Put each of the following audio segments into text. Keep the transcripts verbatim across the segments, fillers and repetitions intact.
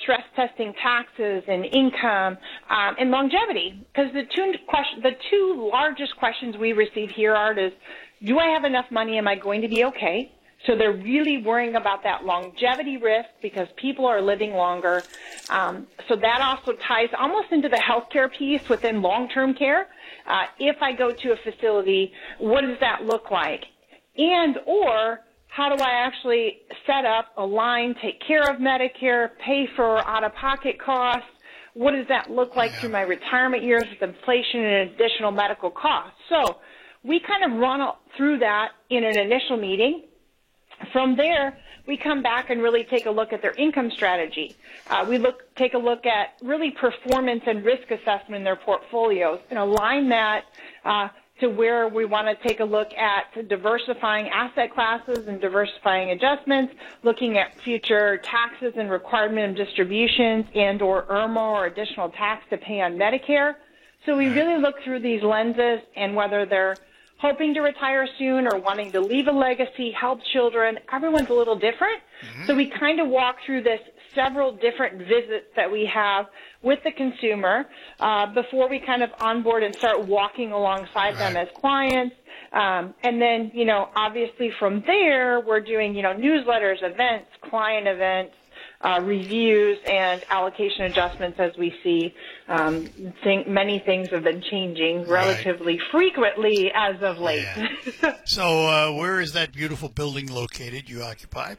stress testing taxes and income um, and longevity. Because the two question, the two largest questions we receive here, Art, is, do I have enough money? Am I going to be okay? So they're really worrying about that longevity risk because people are living longer. Um, so that also ties almost into the healthcare piece within long-term care. Uh, if I go to a facility, what does that look like? And or how do I actually set up, align, take care of Medicare, pay for out-of-pocket costs? What does that look like through my retirement years with inflation and additional medical costs? So we kind of run through that in an initial meeting. From there, we come back and really take a look at their income strategy. Uh, we look, take a look at really performance and risk assessment in their portfolios and align that uh, to where we want to take a look at diversifying asset classes and diversifying adjustments, looking at future taxes and required minimum distributions and or I R M A or additional tax to pay on Medicare. So we really look through these lenses and whether they're hoping to retire soon or wanting to leave a legacy, help children. Everyone's a little different. Mm-hmm. So we kind of walk through this several different visits that we have with the consumer uh, before we kind of onboard and start walking alongside right. them as clients. Um, and then, you know, obviously from there, we're doing, you know, newsletters, events, client events, Uh, reviews and allocation adjustments as we see. Um, think many things have been changing right. relatively frequently as of late. Yeah. So uh, where is that beautiful building located you occupy?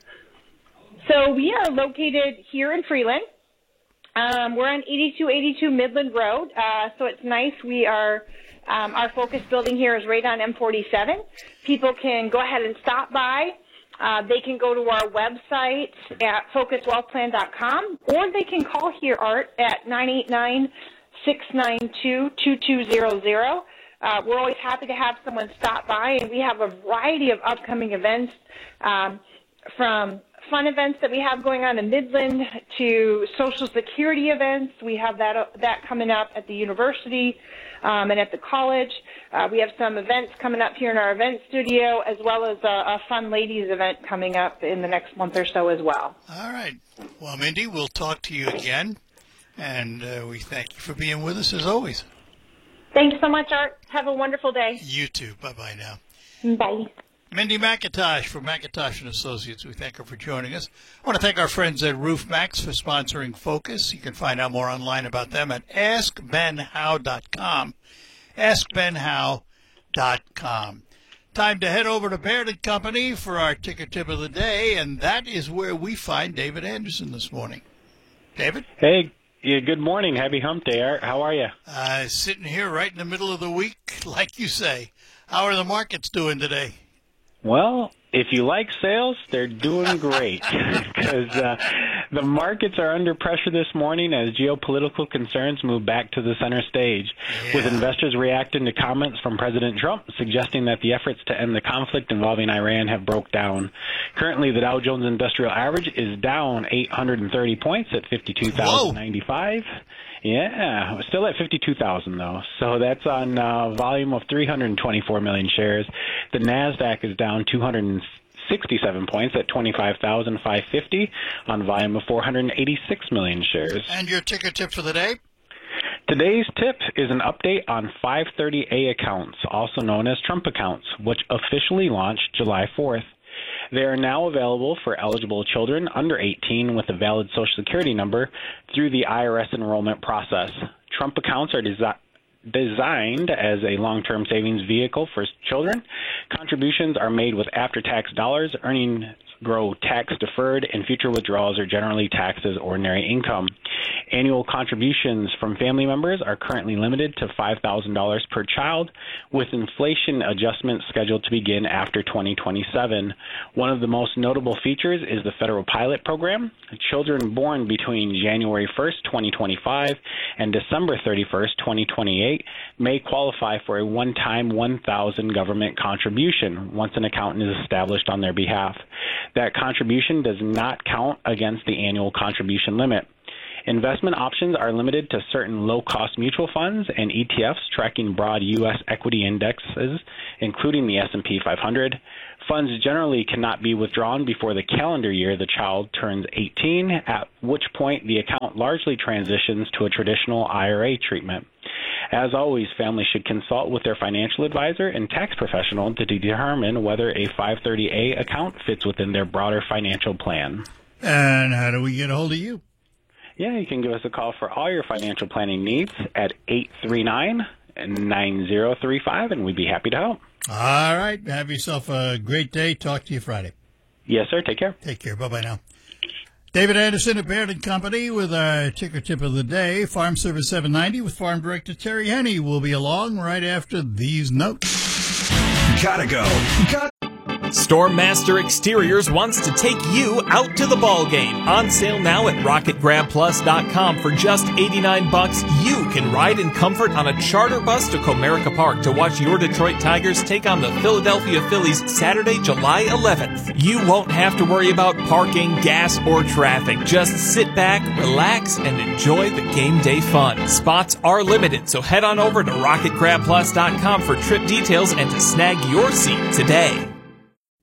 So we are located here in Freeland. Um, we're on eighty-two eighty-two Midland Road, uh, so it's nice. We are, um, our focus building here is right on M forty-seven. People can go ahead and stop by. Uh, they can go to our website at focus wealth plan dot com, or they can call here, Art, at nine eight nine, six nine two, two two zero zero. Uh, we're always happy to have someone stop by, and we have a variety of upcoming events, um, from fun events that we have going on in Midland to Social Security events. We have that uh, that coming up at the university um, and at the college. Uh, we have some events coming up here in our event studio, as well as a, a fun ladies event coming up in the next month or so as well. All right. Well, Mindy, we'll talk to you again, and uh, we thank you for being with us as always. Thanks so much, Art. Have a wonderful day. You too. Bye-bye now. Bye. Mindy McIntosh from McIntosh and Associates. We thank her for joining us. I want to thank our friends at Roof Max for sponsoring Focus. You can find out more online about them at ask ben how dot com. ask ben how dot com. Time to head over to Baird and Company for our ticker tip of the day, and that is where we find David Anderson this morning. David? Hey, yeah, good morning. Happy hump day, Art. How are you? Uh, sitting here right in the middle of the week, like you say. How are the markets doing today? Well, if you like sales, they're doing great because uh, the markets are under pressure this morning as geopolitical concerns move back to the center stage, yeah. with investors reacting to comments from President Trump suggesting that the efforts to end the conflict involving Iran have broke down. Currently, the Dow Jones Industrial Average is down eight hundred thirty points at fifty-two thousand ninety-five. Yeah, still at fifty-two thousand though. So that's on uh, volume of three hundred twenty-four million shares. The Nasdaq is down two hundred sixty-seven points at twenty-five thousand five hundred fifty on volume of four hundred eighty-six million shares. And your ticker tip for the day? Today's tip is an update on five thirty A accounts, also known as Trump accounts, which officially launched July fourth. They are now available for eligible children under eighteen with a valid Social Security number through the I R S enrollment process. Trump accounts are desi- designed as a long-term savings vehicle for children. Contributions are made with after-tax dollars, earnings grow tax-deferred, and future withdrawals are generally taxed as ordinary income. Annual contributions from family members are currently limited to five thousand dollars per child, with inflation adjustments scheduled to begin after twenty twenty-seven. One of the most notable features is the federal pilot program. Children born between January first, twenty twenty-five and December thirty-first, twenty twenty-eight may qualify for a one-time one thousand dollars government contribution once an account is established on their behalf. That contribution does not count against the annual contribution limit. Investment options are limited to certain low-cost mutual funds and E T Fs tracking broad U S equity indexes, including the S and P five hundred. Funds generally cannot be withdrawn before the calendar year the child turns eighteen, at which point the account largely transitions to a traditional I R A treatment. As always, families should consult with their financial advisor and tax professional to determine whether a five thirty A account fits within their broader financial plan. And how do we get a hold of you? Yeah, you can give us a call for all your financial planning needs at eight three nine, nine zero three five, and we'd be happy to help. All right. Have yourself a great day. Talk to you Friday. Yes, sir. Take care. Take care. Bye-bye now. David Anderson at Baird and Company with our ticker tip of the day. Farm Service seven ninety with Farm Director Terry Henney will be along right after these notes. Gotta go. Got- Stormmaster Exteriors wants to take you out to the ball game. On sale now at rocket grab plus dot com for just eighty-nine bucks. You can ride in comfort on a charter bus to Comerica Park to watch your Detroit Tigers take on the Philadelphia Phillies Saturday, July eleventh. You won't have to worry about parking, gas, or traffic. Just sit back, relax, and enjoy the game day fun. Spots are limited, so head on over to rocket grab plus dot com for trip details and to snag your seat today.